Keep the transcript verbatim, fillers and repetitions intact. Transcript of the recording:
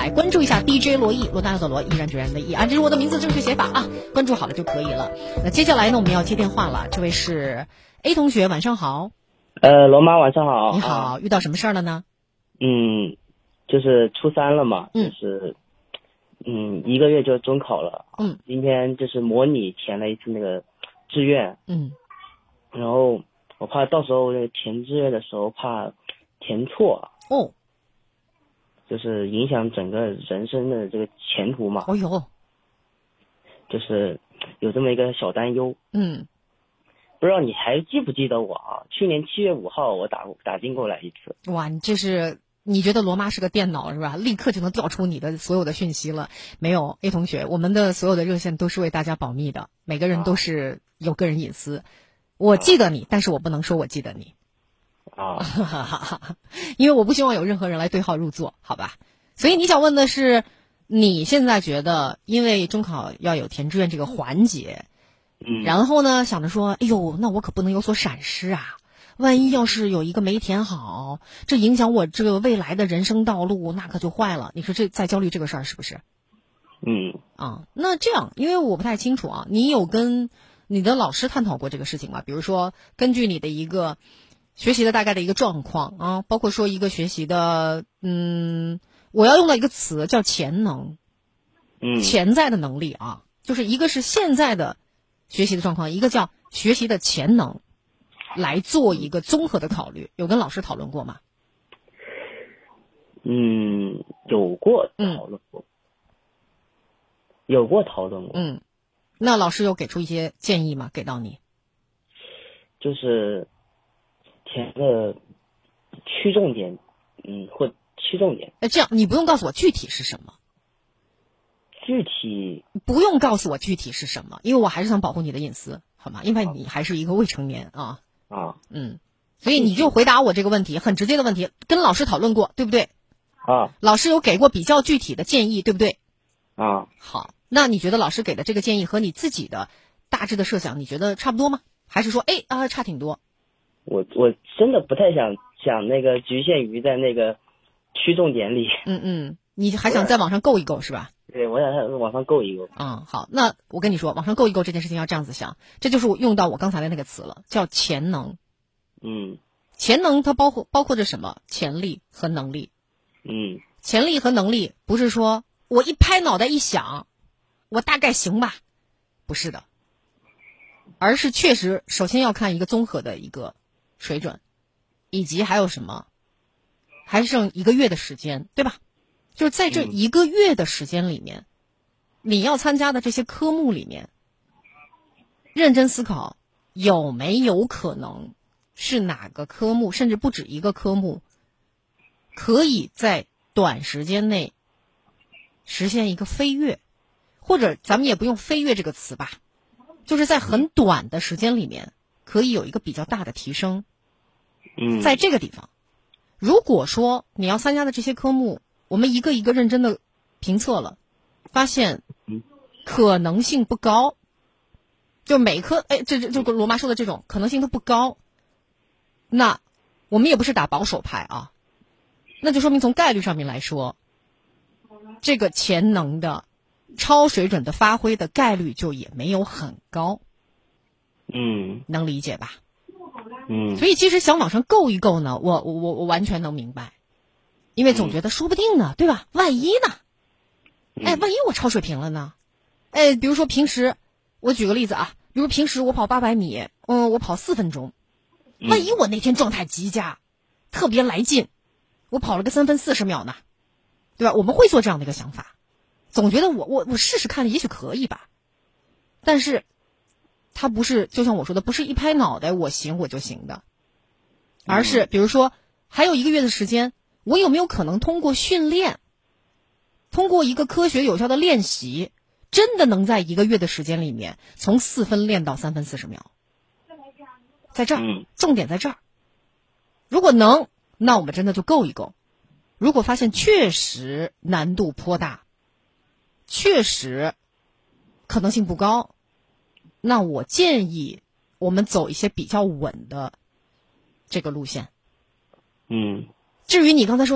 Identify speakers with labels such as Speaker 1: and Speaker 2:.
Speaker 1: 来关注一下 D J 罗毅，罗大佑的罗，毅然决然的毅啊，这是我的名字正确写法啊，关注好了就可以了。那接下来呢，我们要接电话了，这位是 A 同学，晚上好。
Speaker 2: 呃，罗妈晚上好。
Speaker 1: 你好，啊、遇到什么事儿了呢？
Speaker 2: 嗯，就是初三了嘛，
Speaker 1: 嗯
Speaker 2: 就是嗯一个月就中考了。
Speaker 1: 嗯，
Speaker 2: 今天就是模拟填了一次那个志愿。
Speaker 1: 嗯，
Speaker 2: 然后我怕到时候那个填志愿的时候怕填错。
Speaker 1: 哦，
Speaker 2: 就是影响整个人生的这个前途嘛。
Speaker 1: 哦呦，
Speaker 2: 就是有这么一个小担忧。
Speaker 1: 嗯，
Speaker 2: 不知道你还记不记得我啊？去年七月五号我打打进过来一次。
Speaker 1: 哇，你这是你觉得罗妈是个电脑是吧？立刻就能调出你的所有的讯息了。没有 A 同学，我们的所有的热线都是为大家保密的，每个人都是有个人隐私。啊、我记得你，但是我不能说我记得你。
Speaker 2: 啊，
Speaker 1: 因为我不希望有任何人来对号入座，好吧？所以你想问的是，你现在觉得因为中考要有填志愿这个环节，
Speaker 2: 嗯，
Speaker 1: 然后呢想着说，哎呦，那我可不能有所闪失啊！万一要是有一个没填好，这影响我这个未来的人生道路，那可就坏了。你说这在焦虑这个事儿是不是？
Speaker 2: 嗯，
Speaker 1: 啊，那这样，因为我不太清楚啊，你有跟你的老师探讨过这个事情吗？比如说，根据你的一个学习的大概的一个状况啊，包括说一个学习的，嗯，我要用到一个词叫潜能，
Speaker 2: 嗯，
Speaker 1: 潜在的能力啊，就是一个是现在的学习的状况，一个叫学习的潜能，来做一个综合的考虑。有跟老师讨论过吗？
Speaker 2: 嗯，有过讨论过，嗯、有过讨论过。
Speaker 1: 嗯，那老师有给出一些建议吗？给到你？
Speaker 2: 就是填的区重点，嗯，或区重点。
Speaker 1: 哎，这样你不用告诉我具体是什么。
Speaker 2: 具体
Speaker 1: 不用告诉我具体是什么，因为我还是想保护你的隐私，好吗？因为你还是一个未成年啊。
Speaker 2: 啊，
Speaker 1: 嗯，所以你就回答我这个问题，很直接的问题，跟老师讨论过，对不对？
Speaker 2: 啊，
Speaker 1: 老师有给过比较具体的建议，对不对？
Speaker 2: 啊，
Speaker 1: 好，那你觉得老师给的这个建议和你自己的大致的设想，你觉得差不多吗？还是说，哎啊，差挺多？
Speaker 2: 我我真的不太想想那个局限于在那个区重点里。
Speaker 1: 嗯嗯，你还想在网上够一够是吧？
Speaker 2: 对，我想在网上够一够。
Speaker 1: 嗯，好，那我跟你说，网上够一够这件事情要这样子想，这就是我用到我刚才的那个词了，叫潜能。
Speaker 2: 嗯，
Speaker 1: 潜能它包括包括着什么？潜力和能力。
Speaker 2: 嗯，
Speaker 1: 潜力和能力不是说我一拍脑袋一想，我大概行吧，不是的，而是确实首先要看一个综合的一个水准，以及还有什么，还剩一个月的时间，对吧？就是在这一个月的时间里面，嗯、你要参加的这些科目里面，认真思考有没有可能是哪个科目，甚至不止一个科目，可以在短时间内实现一个飞跃，或者咱们也不用飞跃这个词吧，就是在很短的时间里面可以有一个比较大的提升。
Speaker 2: 嗯，
Speaker 1: 在这个地方，如果说你要参加的这些科目，我们一个一个认真的评测了，发现可能性不高，就每科哎，这这就跟罗妈说的这种可能性都不高，那我们也不是打保守牌啊，那就说明从概率上面来说，这个潜能的超水准的发挥的概率就也没有很高。
Speaker 2: 嗯，
Speaker 1: 能理解吧？
Speaker 2: 嗯，
Speaker 1: 所以其实想往上够一够呢，我我我我完全能明白，因为总觉得说不定呢，对吧？万一呢？哎，万一我超水平了呢？哎，比如说平时，我举个例子啊，比如平时我跑八百米，嗯，我跑四分钟，万一我那天状态极佳，特别来劲，我跑了个三分四十秒呢，对吧？我们会做这样的一个想法，总觉得我我我试试看，也许可以吧。但是，它不是就像我说的，不是一拍脑袋我行我就行的，而是比如说还有一个月的时间，我有没有可能通过训练，通过一个科学有效的练习，真的能在一个月的时间里面从四分练到三分四十秒？在这儿，重点在这儿。如果能，那我们真的就够一够。如果发现确实难度颇大，确实可能性不高，那我建议我们走一些比较稳的这个路线。
Speaker 2: 嗯，
Speaker 1: 至于你刚才说